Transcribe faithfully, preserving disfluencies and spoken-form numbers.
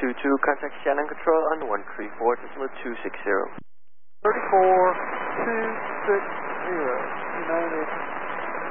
two two, contact Shannon Control on one three four, decimal two six zero. thirty-four two six zero, United